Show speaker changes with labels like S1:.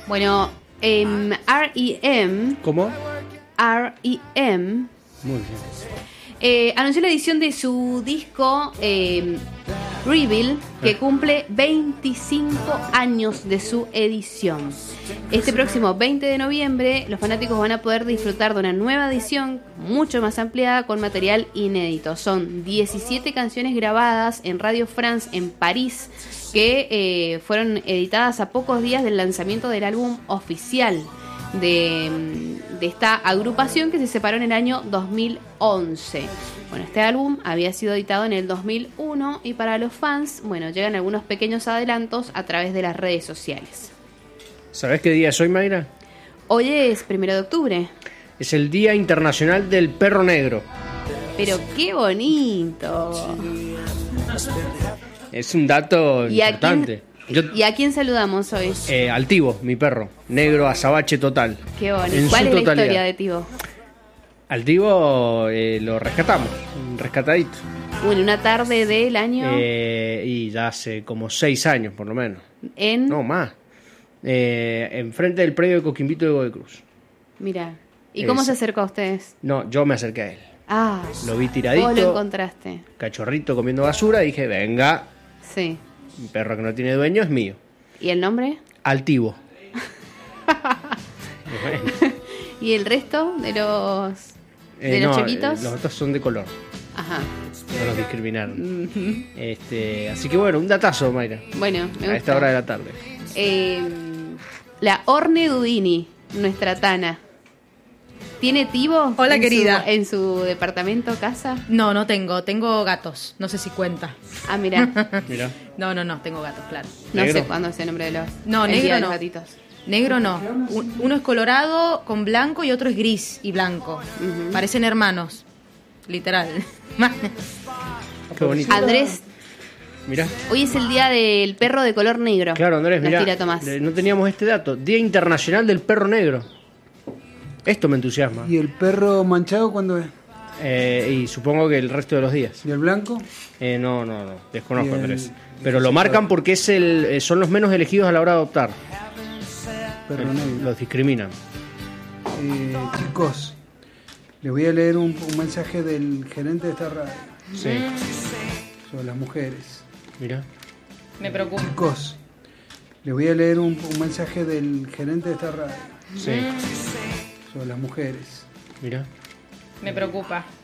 S1: Bueno, R.E.M.
S2: ¿Cómo?
S1: R.E.M.
S2: Muy bien.
S1: Anunció la edición de su disco Reveal, que cumple 25 años de su edición. Este próximo 20 de noviembre, los fanáticos van a poder disfrutar de una nueva edición mucho más ampliada con material inédito. Son 17 canciones grabadas en Radio France en París, que fueron editadas a pocos días del lanzamiento del álbum oficial de esta agrupación, que se separó en el año 2011. Bueno, este álbum había sido editado en el 2001 y para los fans, bueno, llegan algunos pequeños adelantos a través de las redes sociales.
S2: ¿Sabés qué día es hoy, Mayra?
S1: Hoy es 1 de octubre.
S2: Es el Día Internacional del Perro Negro.
S1: Pero qué bonito.
S2: Es un dato importante.
S1: ¿Y a quién saludamos hoy?
S2: Al Tibo, mi perro. Negro, azabache total.
S1: Qué bonito.
S2: En
S1: ¿Cuál
S2: su
S1: es la
S2: totalidad.
S1: historia de Tibo?
S2: Al Tibo lo rescatamos, rescatadito.
S1: Bueno, una tarde del año
S2: Y ya hace como 6 años, por lo menos.
S1: en...
S2: No, más. Enfrente del predio de Coquimbito de Godoy Cruz.
S1: Mira. ¿Y cómo se acercó a ustedes?
S2: No, yo me acerqué a él.
S1: Ah,
S2: Lo vi tiradito.
S1: vos lo encontraste.
S2: Cachorrito comiendo basura. Y dije, venga,
S1: Sí.
S2: un perro que no tiene dueño es mío.
S1: ¿Y el nombre?
S2: Altivo. Bueno.
S1: ¿Y el resto de los chiquitos?
S2: Los otros son de color.
S1: Ajá.
S2: No los discriminaron. Así que bueno, un datazo, Mayra.
S1: Bueno, me gusta.
S2: A esta hora de la tarde.
S1: La Orne Dudini, nuestra Tana. ¿Tiene Tibo?
S3: Hola, querida.
S1: ¿En su departamento, casa?
S3: No tengo gatos. No sé si cuenta.
S1: Ah, mira.
S2: Mira.
S3: No, tengo gatos, claro.
S1: No
S2: ¿Negro?
S1: sé cuándo es el nombre de los...
S3: No,
S1: el
S3: negro
S1: día de
S3: no.
S1: los gatitos.
S3: Negro no. Uno es colorado con blanco y otro es gris y blanco.
S1: Ujú.
S3: Parecen hermanos. Literal.
S2: Qué bonito.
S1: Andrés,
S2: Mira.
S1: hoy es el día del perro de color negro.
S2: Claro, Andrés,
S1: Nos
S2: mira.
S1: tira Tomás.
S2: No teníamos este dato. Día Internacional del Perro Negro. Esto me entusiasma.
S4: ¿Y el perro manchado cuándo es?
S2: Y supongo que el resto de los días.
S4: ¿Y el blanco?
S2: No. Desconozco,
S4: Y el-
S2: Andrés. Pero lo marcan porque son los menos elegidos a la hora de adoptar.
S4: Perro negro.
S2: Los discriminan.
S4: Chicos, les voy a leer un mensaje del gerente de esta radio
S2: Sí.
S4: sobre las mujeres.
S2: Mira.
S3: Me preocupa.
S4: Chicos, les voy a leer un mensaje del gerente de esta radio
S2: Sí.
S4: sobre las mujeres.
S2: Mira.
S3: Me preocupa.